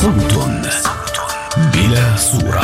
صوت بلا صورة.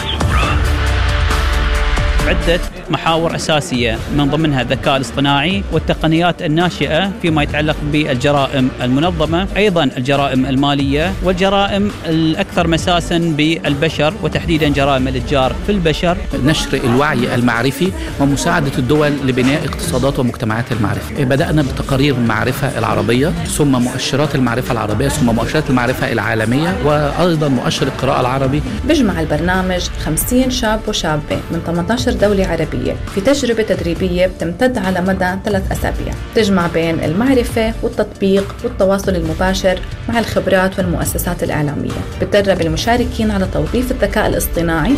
عدة محاور أساسية من ضمنها الذكاء الاصطناعي والتقنيات الناشئة فيما يتعلق بالجرائم المنظمة، أيضا الجرائم المالية والجرائم الأكثر مساسا بالبشر وتحديدا جرائم الإتجار في البشر. نشر الوعي المعرفي ومساعدة الدول لبناء اقتصادات ومجتمعات المعرفة. بدأنا بتقارير المعرفة العربية، ثم مؤشرات المعرفة العربية، ثم مؤشرات المعرفة العالمية، وأيضا مؤشر القراءة العربي. بيجمع البرنامج 50 شاب وشابة من 18 دولة عربية في تجربة تدريبية بتمتد على مدى 3 أسابيع، تجمع بين المعرفة والتطبيق والتواصل المباشر مع الخبرات والمؤسسات الإعلامية. بتدرب المشاركين على توظيف الذكاء الاصطناعي.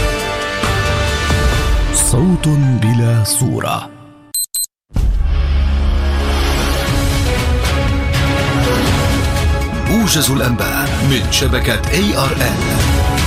صوت بلا صورة. موجز الأنباء من شبكة ARN.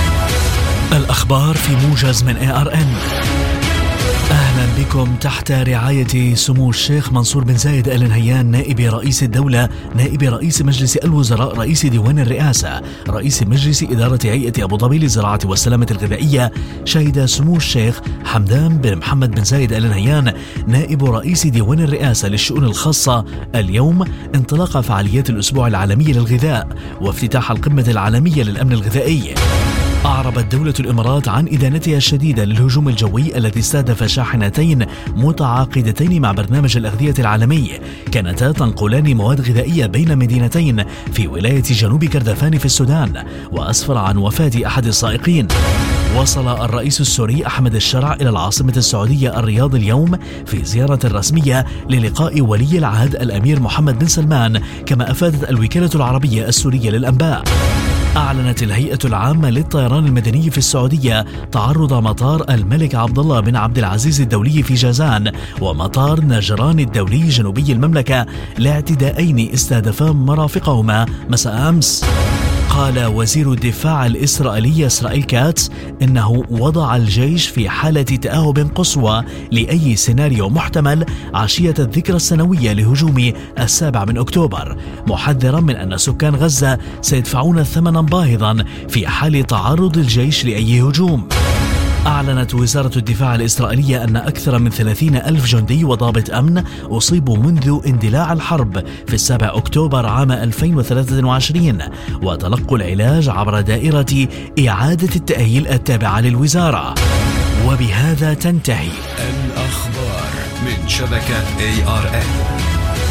الأخبار في موجز من ARN. أهلا بكم تحت رعاية سمو الشيخ منصور بن زايد آل نهيان نائب رئيس الدولة، نائب رئيس مجلس الوزراء، رئيس ديوان الرئاسة، رئيس مجلس إدارة هيئة أبو ظبي للزراعة والسلامة الغذائية. شهد سمو الشيخ حمدان بن محمد بن زايد آل نهيان نائب رئيس ديوان الرئاسة للشؤون الخاصة اليوم انطلاق فعاليات الأسبوع العالمي للغذاء وافتتاح القمة العالمية للأمن الغذائي. أعربت دولة الإمارات عن إدانتها الشديدة للهجوم الجوي الذي استهدف شاحنتين متعاقدتين مع برنامج الأغذية العالمي كانتا تنقلان مواد غذائية بين مدينتين في ولاية جنوب كردفان في السودان، وأسفر عن وفاة أحد السائقين. وصل الرئيس السوري أحمد الشرع إلى العاصمة السعودية الرياض اليوم في زيارة رسمية للقاء ولي العهد الأمير محمد بن سلمان، كما أفادت الوكالة العربية السورية للأنباء. أعلنت الهيئة العامة للطيران المدني في السعودية تعرض مطار الملك عبد الله بن عبد العزيز الدولي في جازان ومطار نجران الدولي جنوبي المملكة لاعتداءين استهدفا مرافقهما مساء أمس. قال وزير الدفاع الإسرائيلي إسرائيل كاتس إنه وضع الجيش في حالة تأهب قصوى لأي سيناريو محتمل عشية الذكرى السنوية لهجوم 7 أكتوبر، محذرا من أن سكان غزة سيدفعون ثمنا باهظا في حال تعرض الجيش لأي هجوم. أعلنت وزارة الدفاع الإسرائيلية أن أكثر من 30,000 جندي وضابط أمن أصيبوا منذ اندلاع الحرب في 7 أكتوبر عام 2023 وتلقوا العلاج عبر دائرة إعادة التأهيل التابعة للوزارة. وبهذا تنتهي الأخبار من شبكة ARN.